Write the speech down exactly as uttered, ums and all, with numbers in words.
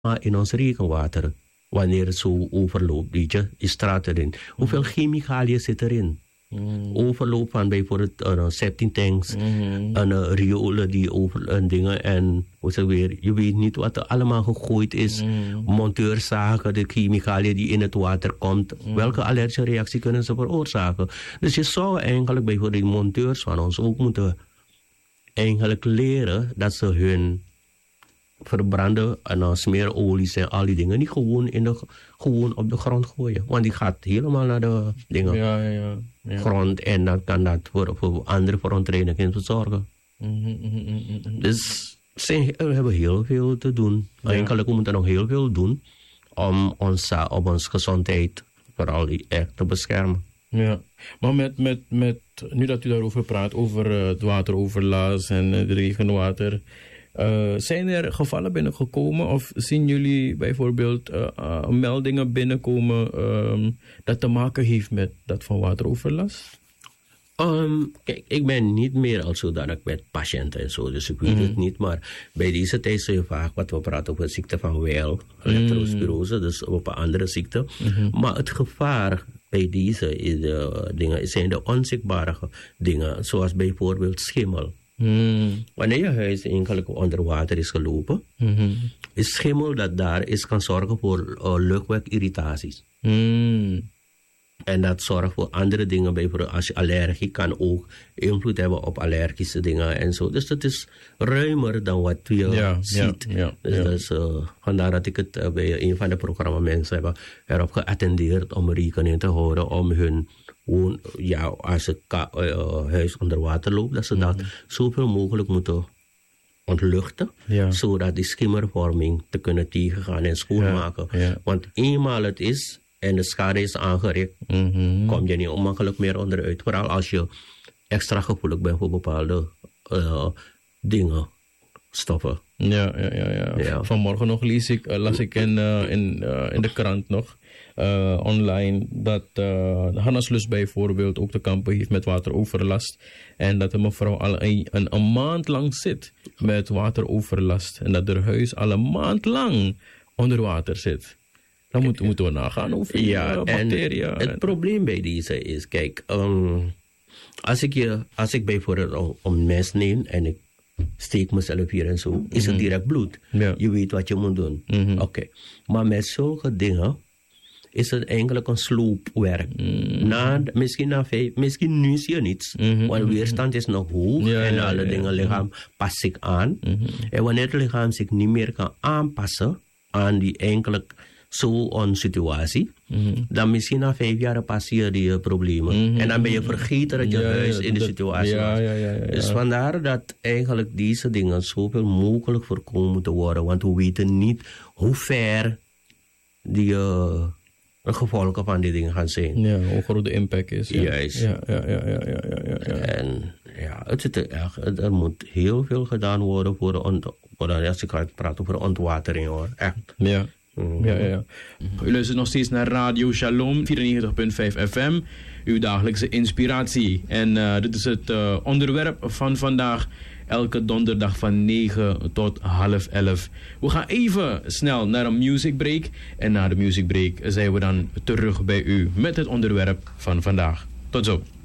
in ons regenwater. Wanneer het zo overloopt, weet je, je straat erin. Hoeveel chemicaliën zit erin? Mm. Overloop van bijvoorbeeld uh, septic tanks mm-hmm. en uh, riolen die over en dingen en hoe zeg weer, je weet niet wat er allemaal gegooid is. Mm. Monteurzagen, de chemicaliën die in het water komt, mm. welke allergische reactie kunnen ze veroorzaken? Dus je zou eigenlijk bijvoorbeeld die monteurs van ons ook moeten eigenlijk leren dat ze hun verbranden en dan smeerolies en al die dingen niet gewoon, in de, gewoon op de grond gooien. Want die gaat helemaal naar de dingen. Ja, ja, ja. Grond en dan kan dat voor, voor andere verontreinigingen verzorgen. Mm-hmm, mm-hmm, mm-hmm. Dus zijn, we hebben heel veel te doen. Ja. Eigenlijk we moeten nog heel veel doen om onze, om onze gezondheid vooral echt te beschermen. Ja, maar met, met, met, nu dat u daarover praat, over uh, het wateroverlast en uh, het regenwater. Uh, zijn er gevallen binnengekomen of zien jullie bijvoorbeeld uh, uh, meldingen binnenkomen um, dat te maken heeft met dat van wateroverlast? Um, kijk, ik ben niet meer al zodanig met patiënten en zo, dus ik weet mm-hmm. het niet. Maar bij deze tijd zie je vaak wat we praten over de ziekte van Weil, leptospirose, mm-hmm. dus op een andere ziekte. Mm-hmm. Maar het gevaar bij deze is de, dingen zijn de onzichtbare dingen, zoals bijvoorbeeld schimmel. Mm. Wanneer je huis eigenlijk onder water is gelopen, mm-hmm. is schimmel dat daar is kan zorgen voor uh, luchtwegisritaties. Mm. En dat zorgt voor andere dingen, bijvoorbeeld als je allergie kan ook invloed hebben op allergische dingen en zo. Dus het is ruimer dan wat je ja, ziet. Ja, ja, dus, ja. dus uh, vandaar dat ik het uh, bij een van de programma mensen hebben erop geattendeerd om rekening te houden om hun Gewoon, ja, als het ka- uh, huis onder water loopt, dat ze mm-hmm. dat zoveel mogelijk moeten ontluchten, ja. zodat die schimmervorming te kunnen tegengaan en schoonmaken. Ja, ja. Want eenmaal het is en de schade is aangericht, mm-hmm. kom je niet onmakkelijk meer onderuit. Vooral als je extra gevoelig bent voor bepaalde uh, dingen, stoffen. Ja, ja, ja, ja. ja. Vanmorgen nog las ik, uh, las ik in, uh, in, uh, in de krant nog. Uh, online dat uh, Hanneslust bijvoorbeeld ook te kampen heeft met wateroverlast en dat de mevrouw al een, een, een maand lang zit met wateroverlast en dat haar huis al een maand lang onder water zit. Dan moet, moeten we nagaan over ja, uh, bacteriën. En het probleem bij deze is, kijk, um, als, ik je, als ik bijvoorbeeld een mes neem en ik steek mezelf hier en zo, is het direct bloed. Ja. Je weet wat je moet doen. Mm-hmm. Oké, okay. Maar met zulke dingen is het eigenlijk een sloopwerk. Mm-hmm. Na, misschien, na vijf, misschien nu zie je niets. Mm-hmm. Want weerstand is nog hoog. Ja, en ja, alle ja, dingen, het lichaam mm-hmm. past zich aan. Mm-hmm. En wanneer het lichaam zich niet meer kan aanpassen aan die eigenlijk zo'n situatie, mm-hmm. dan misschien na vijf jaar passeer die uh, problemen. Mm-hmm. En dan ben je vergeten dat je ja, huis ja, in de dat, situatie ja, was. Ja, ja, ja, ja. Dus vandaar dat eigenlijk deze dingen zoveel mogelijk voorkomen moeten worden. Want we weten niet hoe ver die uh, gevolgen van die dingen gaan zijn. Ja, hoe groot de impact is. Ja. Juist. Ja, ja, ja, ja, ja, ja, ja. En ja, het is echt, er moet heel veel gedaan worden voor de ont- als ik ga praten over ontwatering hoor. Echt. Ja. Mm-hmm. Ja, ja, ja. U luistert nog steeds naar Radio Shalom vierennegentig komma vijf F M, uw dagelijkse inspiratie. En uh, dit is het uh, onderwerp van vandaag, elke donderdag van negen tot half elf. We gaan even snel naar een music break. En na de music break zijn we dan terug bij u met het onderwerp van vandaag. Tot zo.